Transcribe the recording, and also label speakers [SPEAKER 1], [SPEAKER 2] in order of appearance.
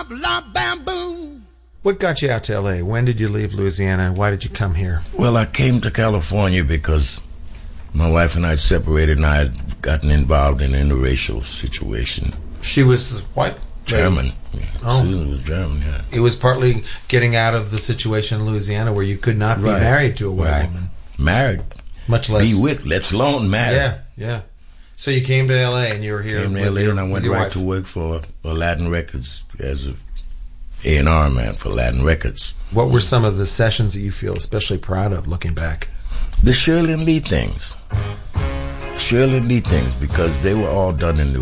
[SPEAKER 1] bop, la, bam, boom.
[SPEAKER 2] What got you out to L.A.? When did you leave Louisiana, and why did you come here?
[SPEAKER 3] Well, I came to California because my wife and I had separated, and I had gotten involved in an interracial situation.
[SPEAKER 2] She was white?
[SPEAKER 3] German. Yeah.
[SPEAKER 2] Oh.
[SPEAKER 3] Susan was German, yeah.
[SPEAKER 2] It was partly getting out of the situation in Louisiana where you could not be married to a white woman.
[SPEAKER 3] Married.
[SPEAKER 2] Much less.
[SPEAKER 3] Be with, let alone married.
[SPEAKER 2] Yeah, yeah. So you came to L.A. and you were here
[SPEAKER 3] Came to
[SPEAKER 2] with
[SPEAKER 3] L.A.
[SPEAKER 2] your,
[SPEAKER 3] and I went
[SPEAKER 2] with your
[SPEAKER 3] right
[SPEAKER 2] wife.
[SPEAKER 3] to work for Aladdin Records as a A&R man for Aladdin Records.
[SPEAKER 2] What were some of the sessions that you feel especially proud of looking back?
[SPEAKER 3] The Shirley and Lee things. Shirley and Lee things, because they were all done in New